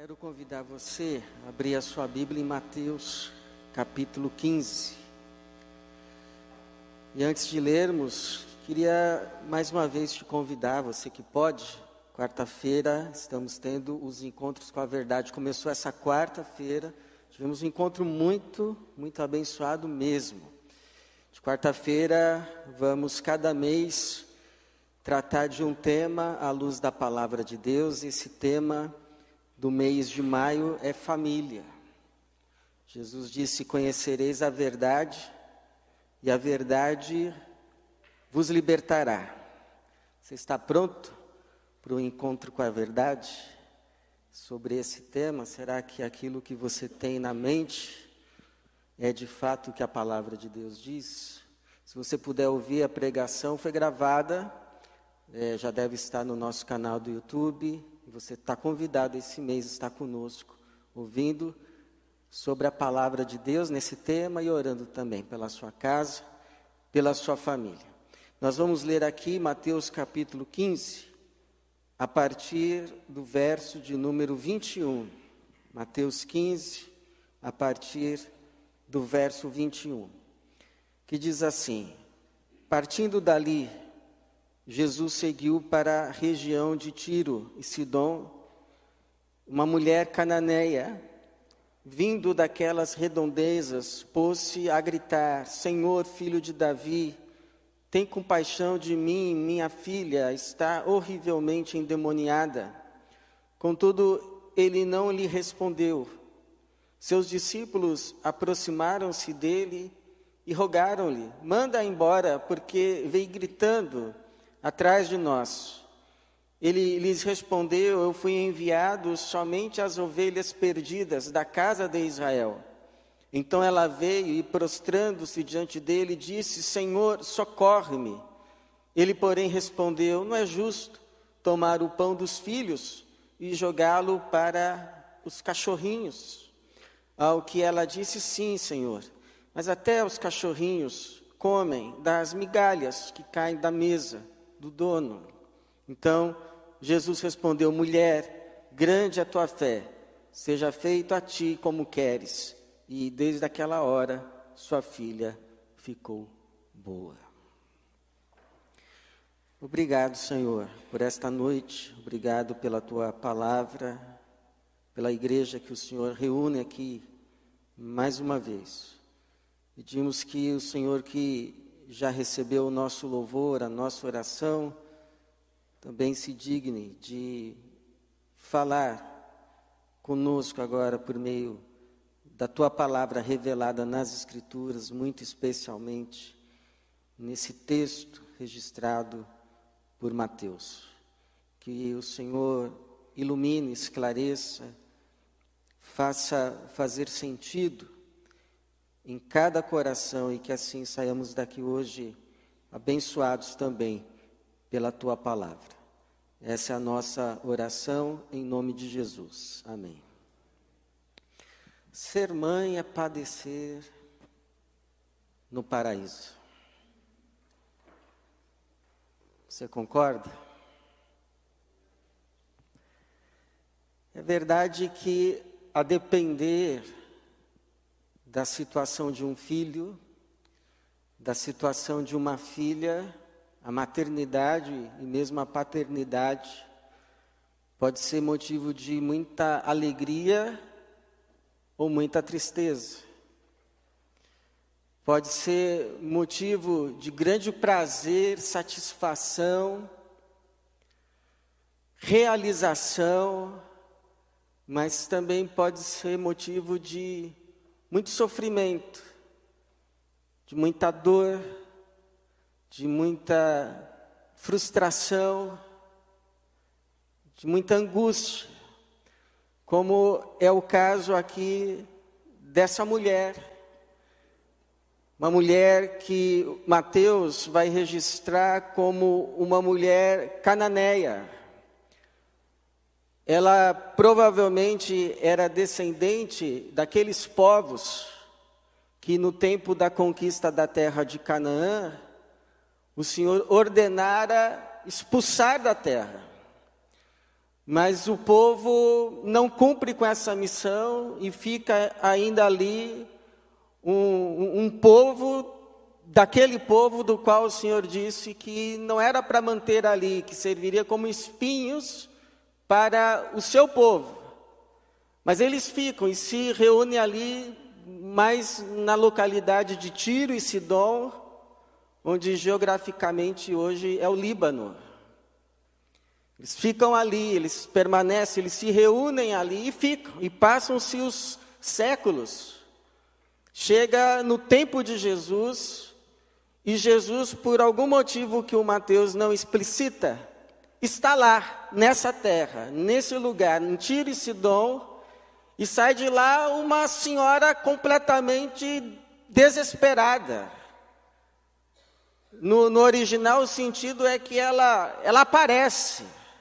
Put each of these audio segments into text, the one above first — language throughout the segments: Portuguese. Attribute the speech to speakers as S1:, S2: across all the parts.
S1: Quero convidar você a abrir a sua Bíblia em Mateus, capítulo 15. E antes de lermos, queria mais uma vez te convidar, você que pode. Quarta-feira estamos tendo os encontros com a verdade. Começou essa quarta-feira, tivemos um encontro muito abençoado mesmo. De quarta-feira, vamos cada mês tratar de um tema à luz da palavra de Deus. Esse tema do mês de maio é família. Jesus disse: conhecereis a verdade, e a verdade vos libertará. Você está pronto para o encontro com a verdade? Sobre esse tema, será que aquilo que você tem na mente é de fato o que a palavra de Deus diz? Se você puder ouvir, a pregação foi gravada, já deve estar no nosso canal do YouTube. Você está convidado esse mês a estar conosco, ouvindo sobre a palavra de Deus nesse tema e orando também pela sua casa, pela sua família. Nós vamos ler aqui Mateus capítulo 15, a partir do verso de número 21. Mateus 15, a partir do verso 21, que diz assim: partindo dali, Jesus seguiu para a região de Tiro e Sidom. Uma mulher cananeia, vindo daquelas redondezas, pôs-se a gritar: Senhor, filho de Davi, tem compaixão de mim, minha filha está horrivelmente endemoniada. Contudo, ele não lhe respondeu. Seus discípulos aproximaram-se dele e rogaram-lhe: manda embora, porque veio gritando atrás de nós. Ele lhes respondeu: eu fui enviado somente às ovelhas perdidas da casa de Israel. Então ela veio e, prostrando-se diante dele, disse: Senhor, socorre-me. Ele, porém, respondeu: não é justo tomar o pão dos filhos e jogá-lo para os cachorrinhos. Ao que ela disse: sim, Senhor, mas até os cachorrinhos comem das migalhas que caem da mesa do dono. Então Jesus respondeu: mulher, grande é a tua fé, seja feito a ti como queres. E desde aquela hora sua filha ficou boa. Obrigado, Senhor, por esta noite. Obrigado pela tua palavra, pela igreja que o Senhor reúne aqui mais uma vez. Pedimos que o Senhor, que já recebeu o nosso louvor, a nossa oração, também se digne de falar conosco agora por meio da Tua palavra revelada nas Escrituras, muito especialmente nesse texto registrado por Mateus. Que o Senhor ilumine, esclareça, faça fazer sentido em cada coração, e que assim saiamos daqui hoje abençoados também pela Tua palavra. Essa é a nossa oração em nome de Jesus. Amém. Ser mãe é padecer no paraíso. Você concorda? É verdade que, a depender da situação de um filho, da situação de uma filha, a maternidade e mesmo a paternidade pode ser motivo de muita alegria ou muita tristeza. Pode ser motivo de grande prazer, satisfação, realização, mas também pode ser motivo de muito sofrimento, de muita dor, de muita frustração, de muita angústia, como é o caso aqui dessa mulher. Uma mulher que Mateus vai registrar como uma mulher cananeia. Ela provavelmente era descendente daqueles povos que no tempo da conquista da terra de Canaã, o Senhor ordenara expulsar da terra. Mas o povo não cumpre com essa missão e fica ainda ali um povo, daquele povo do qual o Senhor disse que não era para manter ali, que serviria como espinhos para o seu povo. Mas eles ficam e se reúnem ali, mais na localidade de Tiro e Sidom, onde geograficamente hoje é o Líbano. Eles ficam ali, eles permanecem, eles se reúnem ali e ficam, e passam-se os séculos. Chega no tempo de Jesus, e Jesus, por algum motivo que o Mateus não explicita, está lá, nessa terra, nesse lugar, em Tiro e Sidom, e sai de lá uma senhora completamente desesperada. No original, o sentido é que ela aparece.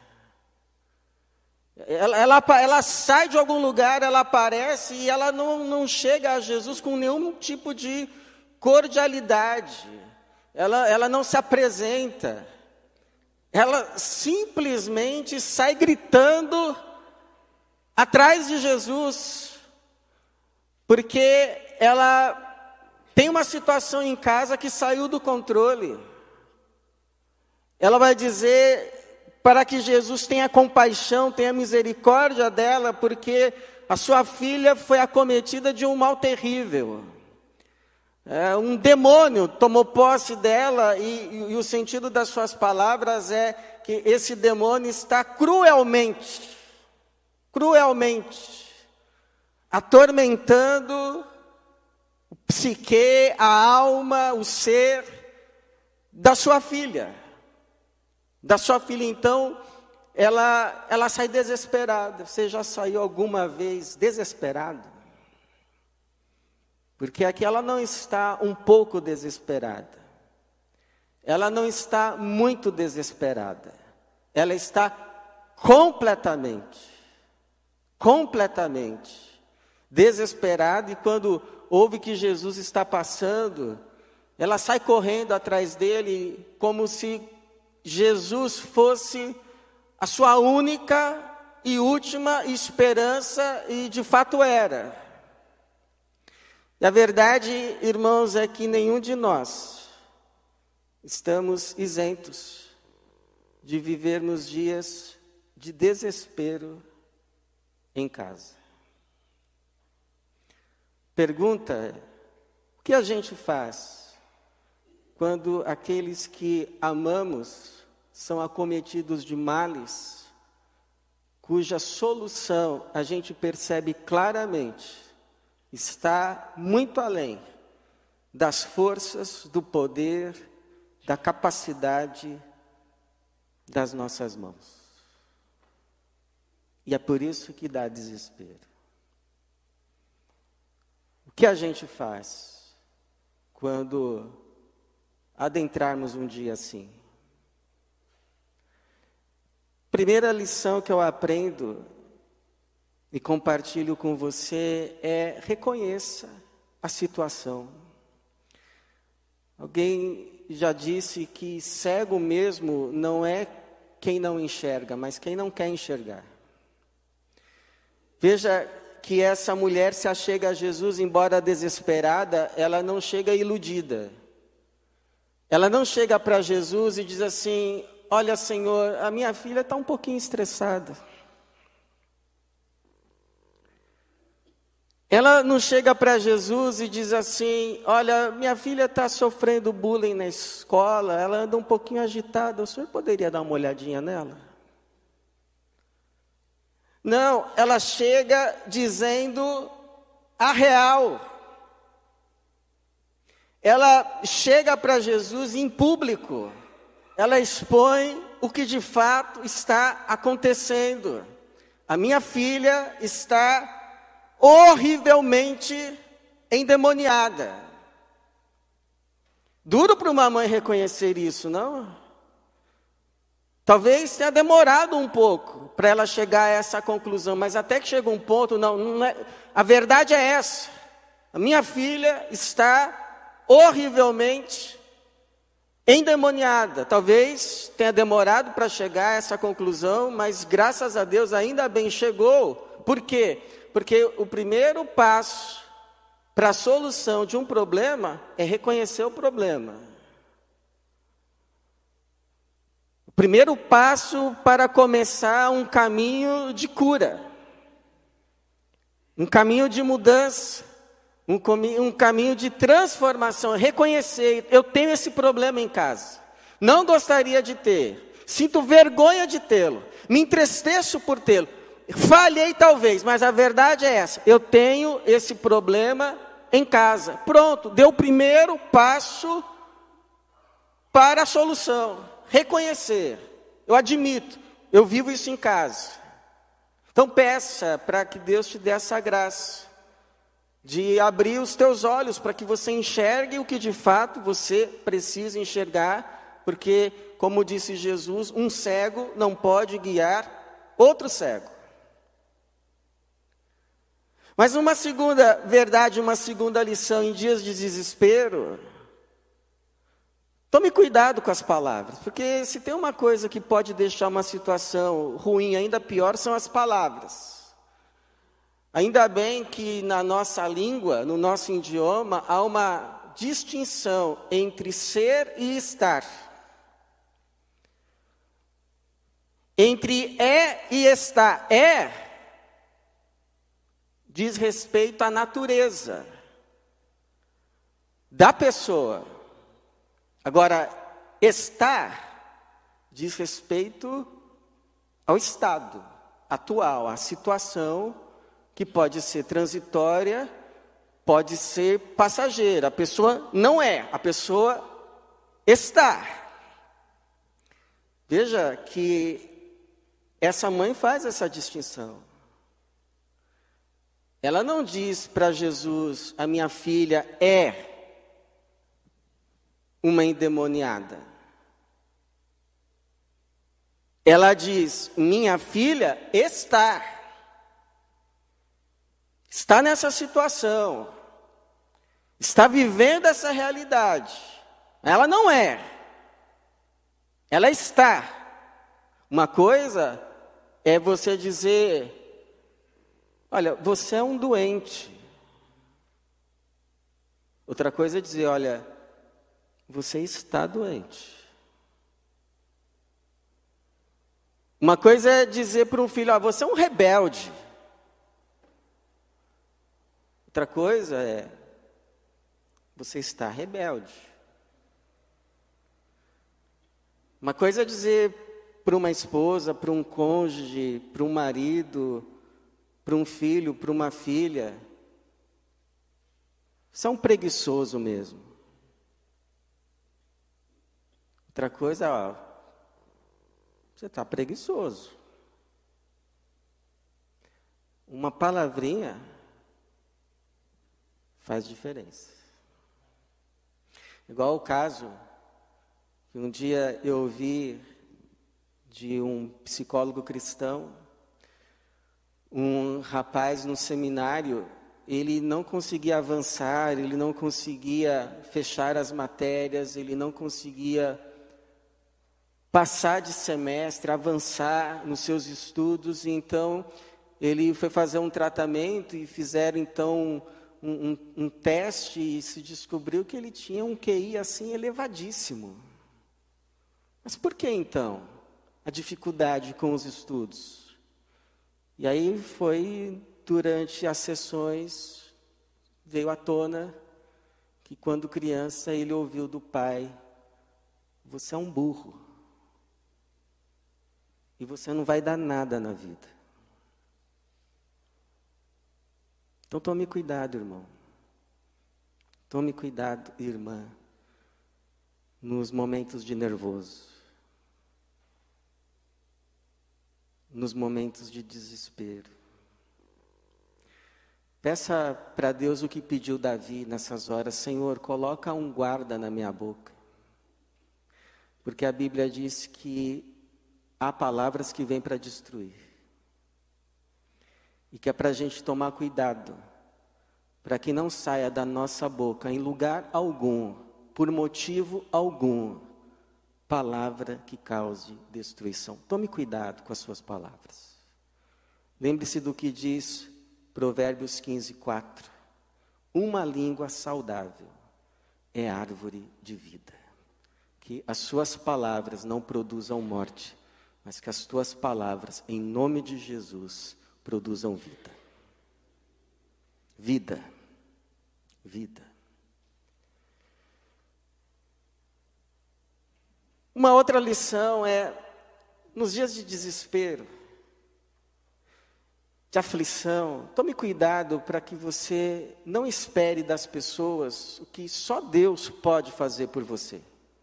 S1: Ela sai de algum lugar, ela aparece e ela não chega a Jesus com nenhum tipo de cordialidade. Ela não se apresenta. Ela simplesmente sai gritando atrás de Jesus, porque ela tem uma situação em casa que saiu do controle. Ela vai dizer para que Jesus tenha compaixão, tenha misericórdia dela, porque a sua filha foi acometida de um mal terrível. Um demônio tomou posse dela e o sentido das suas palavras é que esse demônio está cruelmente atormentando o psique, a alma, o ser da sua filha. Então, ela sai desesperada. Você já saiu alguma vez desesperado? Porque aqui ela não está um pouco desesperada. Ela não está muito desesperada. Ela está completamente desesperada, e quando ouve que Jesus está passando, ela sai correndo atrás dele, como se Jesus fosse a sua única e última esperança, e de fato era. E a verdade, irmãos, é que nenhum de nós estamos isentos de vivermos dias de desespero em casa. Pergunta: o que a gente faz quando aqueles que amamos são acometidos de males, cuja solução a gente percebe claramente está muito além das forças, do poder, da capacidade das nossas mãos? E é por isso que dá desespero. O que a gente faz quando adentrarmos um dia assim? Primeira lição que eu aprendo e compartilho com você é: reconheça a situação. Alguém já disse que cego mesmo não é quem não enxerga, mas quem não quer enxergar. Veja que essa mulher se achega a Jesus, embora desesperada, ela não chega iludida. Ela não chega para Jesus e diz assim: olha, Senhor, a minha filha está um pouquinho estressada. Ela não chega para Jesus e diz assim: olha, minha filha está sofrendo bullying na escola, ela anda um pouquinho agitada, o senhor poderia dar uma olhadinha nela? Não, ela chega dizendo a real. Ela chega para Jesus em público. Ela expõe o que de fato está acontecendo. A minha filha está horrivelmente endemoniada. Duro para uma mãe reconhecer isso, não? Talvez tenha demorado um pouco para ela chegar a essa conclusão, mas até que chega um ponto, não é, a verdade é essa: a minha filha está horrivelmente endemoniada. Talvez tenha demorado para chegar a essa conclusão, mas graças a Deus ainda bem chegou. Por quê? Porque o primeiro passo para a solução de um problema é reconhecer o problema. O primeiro passo para começar um caminho de cura, um caminho de mudança, um caminho de transformação, reconhecer, eu tenho esse problema em casa, não gostaria de ter, sinto vergonha de tê-lo, me entristeço por tê-lo, falhei talvez, mas a verdade é essa, eu tenho esse problema em casa. Pronto, deu o primeiro passo para a solução, reconhecer, eu admito, eu vivo isso em casa. Então peça para que Deus te dê essa graça, de abrir os teus olhos para que você enxergue o que de fato você precisa enxergar, porque, como disse Jesus, um cego não pode guiar outro cego. Mas uma segunda verdade, uma segunda lição em dias de desespero, tome cuidado com as palavras, porque se tem uma coisa que pode deixar uma situação ruim ainda pior, são as palavras. Ainda bem que na nossa língua, no nosso idioma, há uma distinção entre ser e estar. Entre é e estar. É diz respeito à natureza da pessoa. Agora, estar diz respeito ao estado atual, à situação que pode ser transitória, pode ser passageira. A pessoa não é, a pessoa está. Veja que essa mãe faz essa distinção. Ela não diz para Jesus, a minha filha é uma endemoniada. Ela diz, minha filha está nessa situação, está vivendo essa realidade. Ela não é, ela está. Uma coisa é você dizer, olha, você é um doente. Outra coisa é dizer, olha, você está doente. Uma coisa é dizer para um filho, você é um rebelde. Outra coisa é, você está rebelde. Uma coisa é dizer para uma esposa, para um cônjuge, para um marido, para um filho, para uma filha, você é um preguiçoso mesmo. Outra coisa, você está preguiçoso. Uma palavrinha faz diferença. Igual o caso que um dia eu ouvi de um psicólogo cristão, um rapaz no seminário, ele não conseguia avançar, ele não conseguia fechar as matérias, ele não conseguia passar de semestre, avançar nos seus estudos, e então ele foi fazer um tratamento e fizeram então um teste e se descobriu que ele tinha um QI assim elevadíssimo. Mas por que então a dificuldade com os estudos? E aí foi durante as sessões, veio à tona que quando criança ele ouviu do pai, você é um burro. E você não vai dar nada na vida. Então tome cuidado, irmão. Tome cuidado, irmã, nos momentos de nervoso. Nos momentos de desespero. Peça para Deus o que pediu Davi nessas horas. Senhor, coloca um guarda na minha boca. Porque a Bíblia diz que há palavras que vêm para destruir. E que é para a gente tomar cuidado, para que não saia da nossa boca, em lugar algum, por motivo algum, palavra que cause destruição. Tome cuidado com as suas palavras. Lembre-se do que diz Provérbios 15:4. Uma língua saudável é árvore de vida. Que as suas palavras não produzam morte, mas que as tuas palavras, em nome de Jesus, produzam vida. Vida. Vida. Uma outra lição é, nos dias de desespero, de aflição, tome cuidado para que você não espere das pessoas o que só Deus pode fazer por você.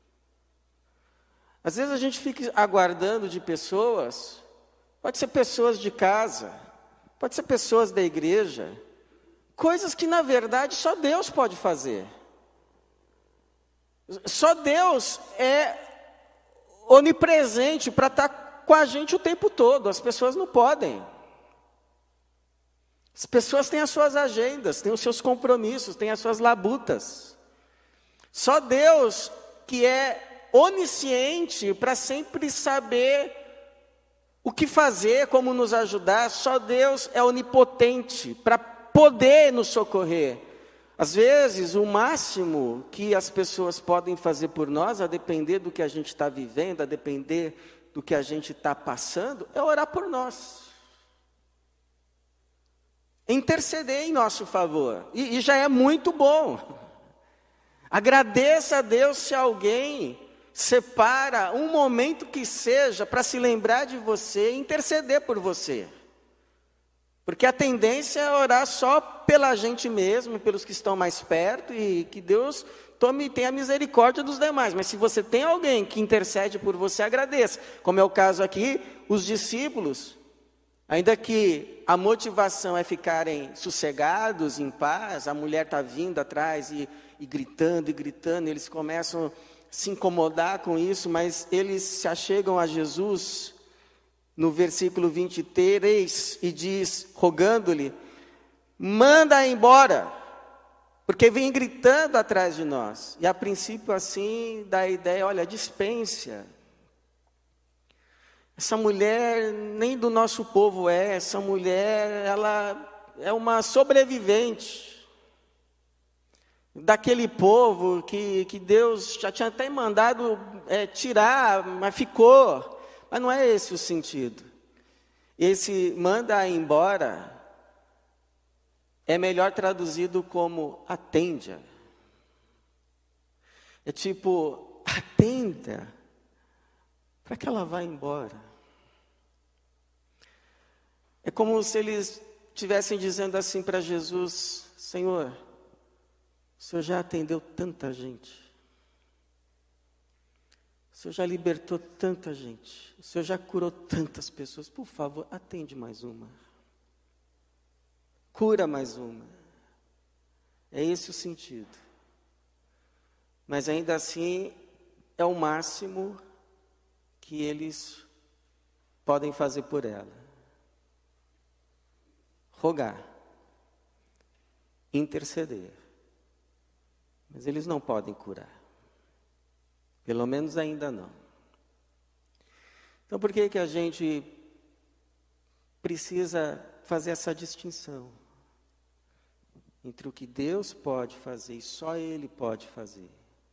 S1: Às vezes a gente fica aguardando de pessoas, pode ser pessoas de casa, pode ser pessoas da igreja, coisas que na verdade só Deus pode fazer. Só Deus é onipresente para estar com a gente o tempo todo, as pessoas não podem. As pessoas têm as suas agendas, têm os seus compromissos, têm as suas labutas. Só Deus que é onisciente para sempre saber o que fazer, como nos ajudar. Só Deus é onipotente para poder nos socorrer. Às vezes, o máximo que as pessoas podem fazer por nós, a depender do que a gente está vivendo, a depender do que a gente está passando, é orar por nós. Interceder em nosso favor. E já é muito bom. Agradeça a Deus se alguém separa um momento que seja para se lembrar de você e interceder por você. Porque a tendência é orar só pela gente mesmo, pelos que estão mais perto, e que Deus tenha misericórdia dos demais. Mas se você tem alguém que intercede por você, agradeça. Como é o caso aqui, os discípulos, ainda que a motivação é ficarem sossegados, em paz, a mulher está vindo atrás e gritando, eles começam a se incomodar com isso, mas eles se achegam a Jesus no versículo 23 e diz, rogando-lhe, manda embora, porque vem gritando atrás de nós. E a princípio assim dá a ideia, olha, dispensa. Essa mulher nem do nosso povo essa mulher, ela é uma sobrevivente daquele povo que Deus já tinha até mandado tirar, mas ficou. Mas não é esse o sentido. Esse manda embora é melhor traduzido como atende-a. É tipo, atenda para que ela vá embora. É como se eles estivessem dizendo assim para Jesus, Senhor, o Senhor já atendeu tanta gente. O Senhor já libertou tanta gente. O Senhor já curou tantas pessoas. Por favor, atende mais uma. Cura mais uma. É esse o sentido. Mas ainda assim, é o máximo que eles podem fazer por ela. Rogar. Interceder. Mas eles não podem curar. Pelo menos ainda não. Então por que a gente precisa fazer essa distinção entre o que Deus pode fazer e só Ele pode fazer?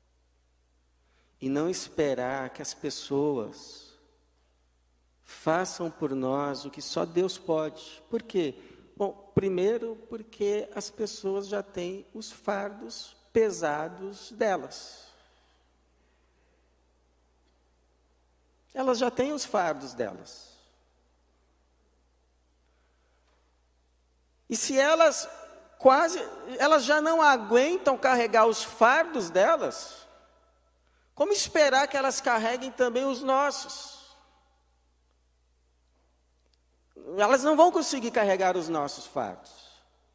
S1: E não esperar que as pessoas façam por nós o que só Deus pode. Por quê? Bom, primeiro porque as pessoas já têm os fardos pesados delas. Elas já têm os fardos delas. E se elas já não aguentam carregar os fardos delas, como esperar que elas carreguem também os nossos? Elas não vão conseguir carregar os nossos fardos.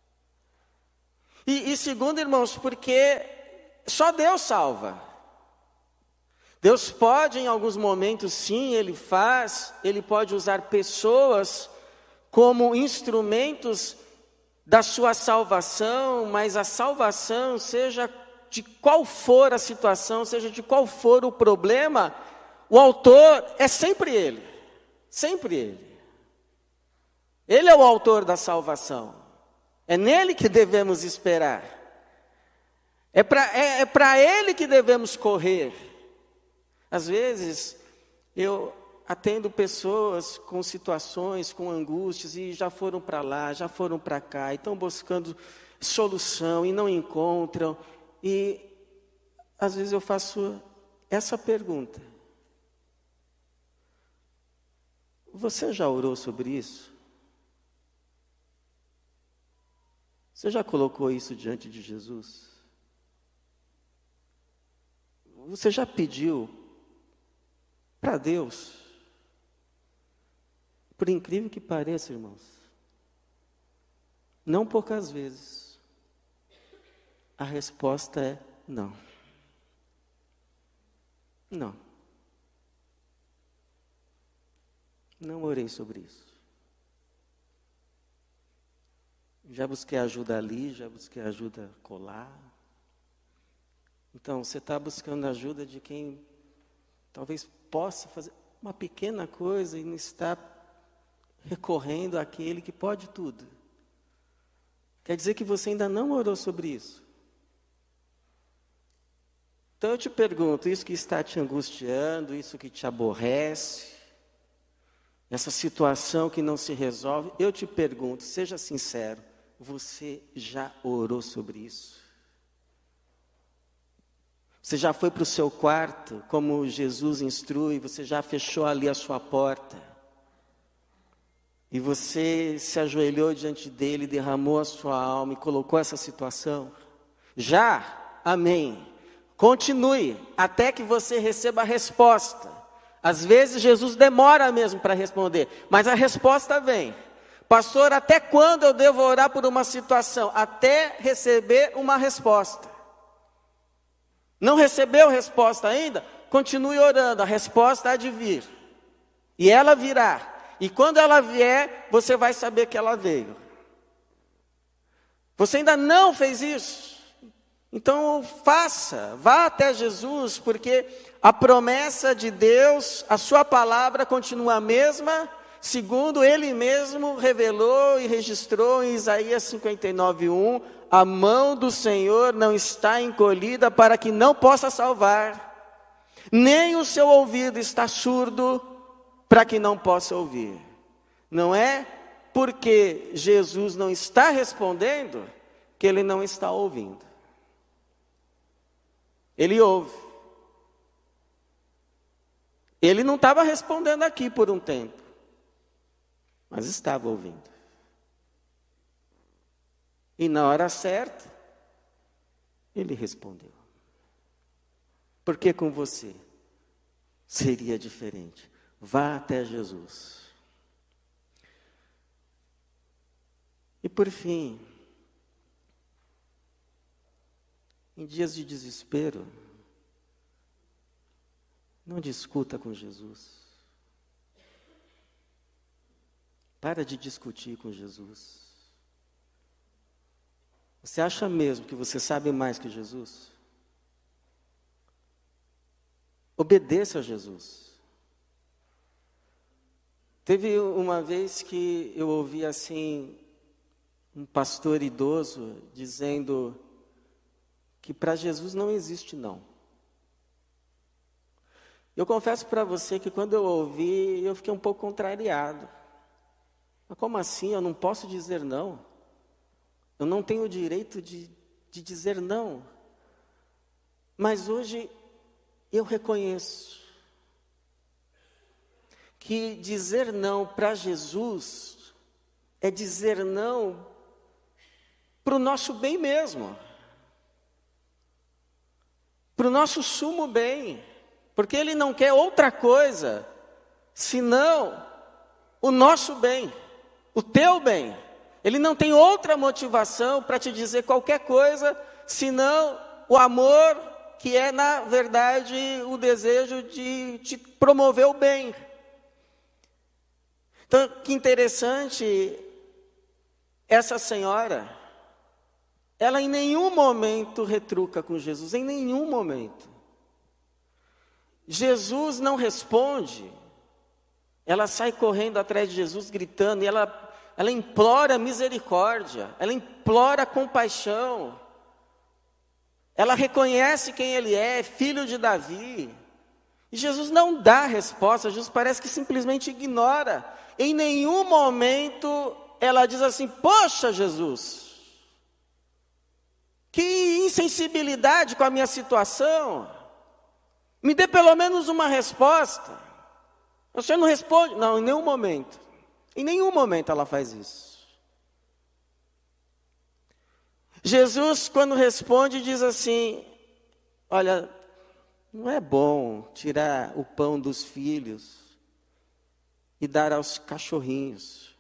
S1: E segundo, irmãos, porque só Deus salva. Deus pode, em alguns momentos, sim, Ele pode usar pessoas como instrumentos da sua salvação, mas a salvação, seja de qual for a situação, seja de qual for o problema, o autor é sempre Ele. Sempre Ele. Ele é o autor da salvação. É nele que devemos esperar. É para Ele que devemos correr. Às vezes, eu atendo pessoas com situações, com angústias, e já foram para lá, já foram para cá, e estão buscando solução, e não encontram. E, às vezes, eu faço essa pergunta. Você já orou sobre isso? Você já colocou isso diante de Jesus? Você já pediu para Deus? Por incrível que pareça, irmãos, não poucas vezes, a resposta é não. Não. Não orei sobre isso. Já busquei ajuda ali, já busquei ajuda colar. Então, você está buscando ajuda de quem talvez possa fazer uma pequena coisa e não está recorrendo àquele que pode tudo. Quer dizer que você ainda não orou sobre isso. Então eu te pergunto, isso que está te angustiando, isso que te aborrece, essa situação que não se resolve, eu te pergunto, seja sincero, você já orou sobre isso? Você já foi para o seu quarto, como Jesus instrui, você já fechou ali a sua porta? E você se ajoelhou diante dele, derramou a sua alma e colocou essa situação? Já? Amém. Continue, até que você receba a resposta. Às vezes Jesus demora mesmo para responder, mas a resposta vem. Pastor, até quando eu devo orar por uma situação? Até receber uma resposta. Não recebeu resposta ainda? Continue orando, a resposta há de vir. E ela virá. E quando ela vier, você vai saber que ela veio. Você ainda não fez isso? Então faça, vá até Jesus, porque a promessa de Deus, a sua palavra continua a mesma, segundo Ele mesmo revelou e registrou em Isaías 59:1, a mão do Senhor não está encolhida para que não possa salvar, nem o seu ouvido está surdo para que não possa ouvir. Não é porque Jesus não está respondendo que Ele não está ouvindo. Ele ouve. Ele não estava respondendo aqui por um tempo, mas estava ouvindo. E na hora certa, Ele respondeu. Por que com você seria diferente? Vá até Jesus. E por fim, em dias de desespero, não discuta com Jesus. Para de discutir com Jesus. Você acha mesmo que você sabe mais que Jesus? Obedeça a Jesus. Teve uma vez que eu ouvi assim, um pastor idoso dizendo que para Jesus não existe não. Eu confesso para você que quando eu ouvi, eu fiquei um pouco contrariado. Mas como assim? Eu não posso dizer não? Eu não tenho o direito de dizer não. Mas hoje eu reconheço que dizer não para Jesus é dizer não para o nosso bem mesmo. Para o nosso sumo bem. Porque Ele não quer outra coisa, senão o nosso bem, o teu bem. Ele não tem outra motivação para te dizer qualquer coisa, senão o amor, que é, na verdade, o desejo de te promover o bem. Então, que interessante, essa senhora, ela em nenhum momento retruca com Jesus, em nenhum momento. Jesus não responde. Ela sai correndo atrás de Jesus, gritando, e ela implora misericórdia, ela implora compaixão. Ela reconhece quem ele é, filho de Davi. E Jesus não dá resposta, Jesus parece que simplesmente ignora. Em nenhum momento ela diz assim: poxa, Jesus, que insensibilidade com a minha situação. Me dê pelo menos uma resposta. O Senhor não responde? Não, em nenhum momento. Em nenhum momento ela faz isso. Jesus, quando responde, diz assim: olha, não é bom tirar o pão dos filhos e dar aos cachorrinhos.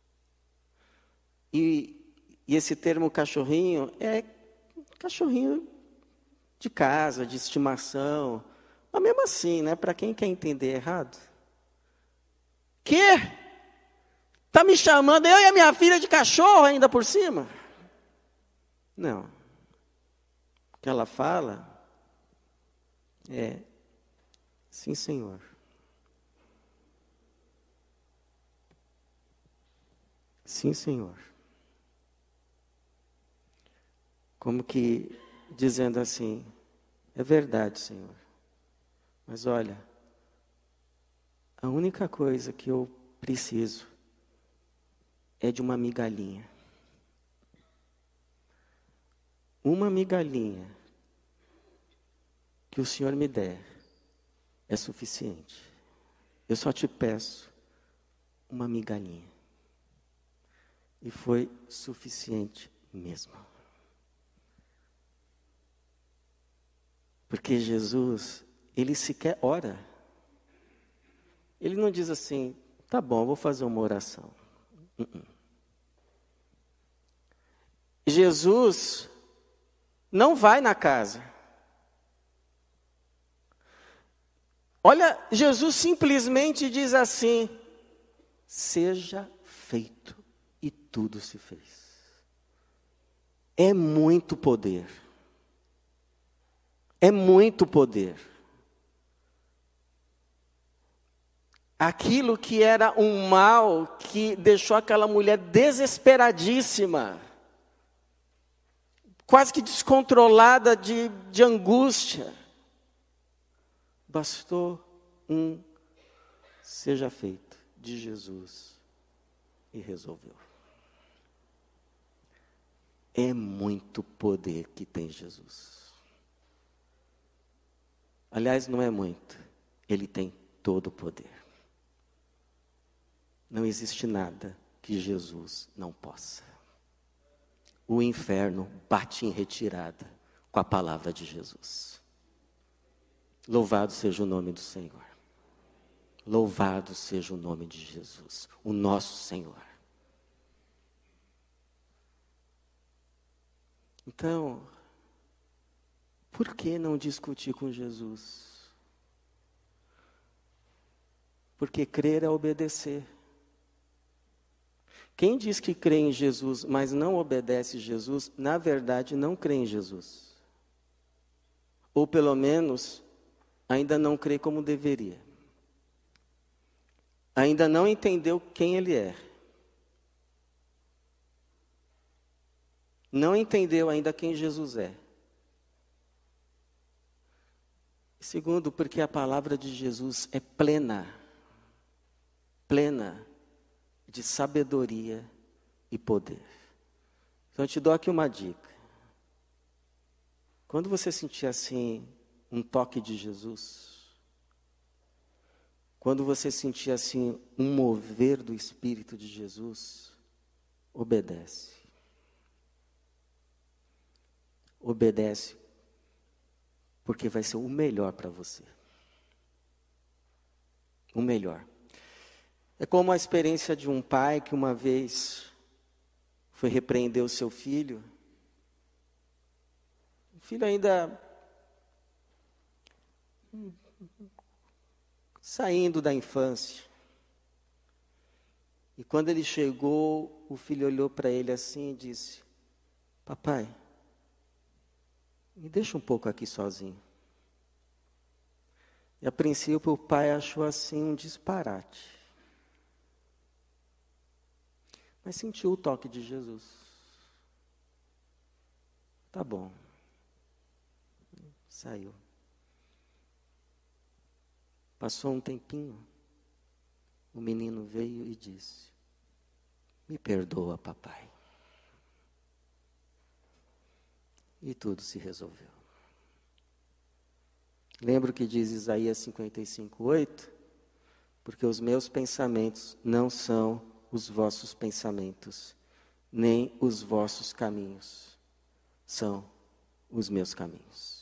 S1: E esse termo cachorrinho é cachorrinho de casa, de estimação. Mas mesmo assim, né, para quem quer entender errado. Quê? Está me chamando, eu e a minha filha, de cachorro ainda por cima? Não. O que ela fala é: sim, Senhor. Sim, Senhor. Como que dizendo assim: é verdade, Senhor. Mas olha, a única coisa que eu preciso é de uma migalhinha. Uma migalhinha que o Senhor me der é suficiente. Eu só te peço uma migalhinha. E foi suficiente mesmo. Porque Jesus, ele sequer ora. Ele não diz assim: tá bom, eu vou fazer uma oração. Jesus não vai na casa. Olha, Jesus simplesmente diz assim: seja feito, e tudo se fez. É muito poder. É muito poder. Aquilo que era um mal que deixou aquela mulher desesperadíssima, quase que descontrolada de angústia, bastou um seja feito de Jesus e resolveu. É muito poder que tem Jesus. Aliás, não é muito, ele tem todo o poder. Não existe nada que Jesus não possa. O inferno bate em retirada com a palavra de Jesus. Louvado seja o nome do Senhor. Louvado seja o nome de Jesus, o nosso Senhor. Então, por que não discutir com Jesus? Porque crer é obedecer. Quem diz que crê em Jesus, mas não obedece Jesus, na verdade não crê em Jesus. Ou pelo menos, ainda não crê como deveria. Ainda não entendeu quem Ele é. Não entendeu ainda quem Jesus é. Segundo, porque a palavra de Jesus é plena de sabedoria e poder. Então eu te dou aqui uma dica. Quando você sentir assim um toque de Jesus, quando você sentir assim um mover do Espírito de Jesus, obedece. Obedece, porque vai ser o melhor para você. O melhor. É como a experiência de um pai que uma vez foi repreender o seu filho. O filho ainda saindo da infância. E quando ele chegou, o filho olhou para ele assim e disse: papai, me deixa um pouco aqui sozinho. E a princípio o pai achou assim um disparate. Mas sentiu o toque de Jesus. Tá bom. Saiu. Passou um tempinho. O menino veio e disse: me perdoa, papai. E tudo se resolveu. Lembra o que diz Isaías 55:8? Porque os meus pensamentos não são os vossos pensamentos, nem os vossos caminhos são os meus caminhos.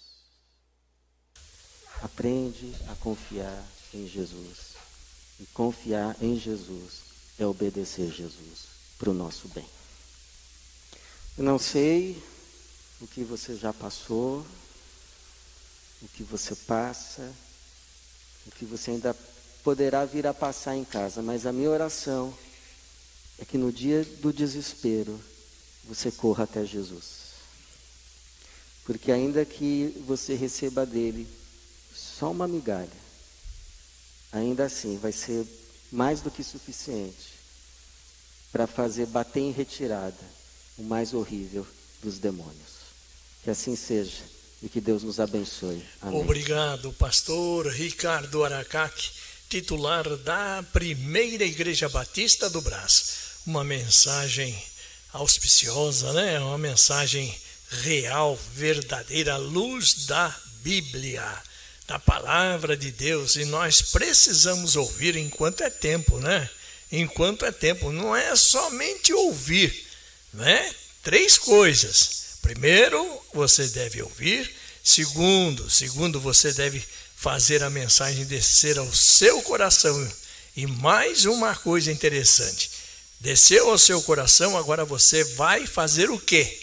S1: Aprende a confiar em Jesus. E confiar em Jesus é obedecer Jesus para o nosso bem. Eu não sei o que você já passou, o que você passa, o que você ainda poderá vir a passar em casa, mas a minha oração é que no dia do desespero você corra até Jesus. Porque ainda que você receba dele só uma migalha, ainda assim vai ser mais do que suficiente para fazer bater em retirada o mais horrível dos demônios. Que assim seja e que Deus nos abençoe. Amém.
S2: Obrigado, pastor Ricardo Aracaque, titular da Primeira Igreja Batista do Brás. Uma mensagem auspiciosa, né? Uma mensagem real, verdadeira, luz da Bíblia, da palavra de Deus. E nós precisamos ouvir enquanto é tempo, né? Enquanto é tempo, não é somente ouvir, né? 3 coisas. Primeiro, você deve ouvir. Segundo, você deve fazer a mensagem descer ao seu coração. E mais uma coisa interessante. Desceu ao seu coração, agora você vai fazer o quê?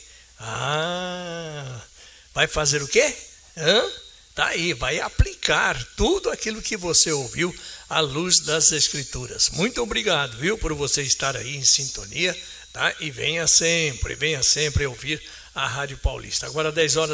S2: Vai fazer o quê? Tá aí, vai aplicar tudo aquilo que você ouviu à luz das Escrituras. Muito obrigado, viu, por você estar aí em sintonia, tá? E venha sempre ouvir a Rádio Paulista. Agora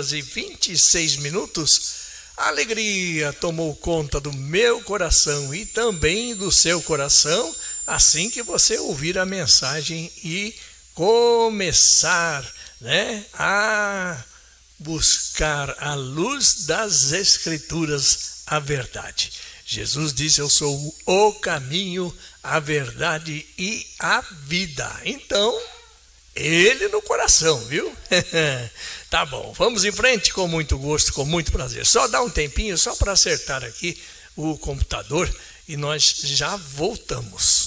S2: 10h26, a alegria tomou conta do meu coração e também do seu coração, assim que você ouvir a mensagem e começar, né, a buscar à luz das Escrituras a verdade. Jesus disse: eu sou o caminho, a verdade e a vida. Então, ele no coração, viu? Tá bom, vamos em frente com muito gosto, com muito prazer. Só dá um tempinho só para acertar aqui o computador e nós já voltamos.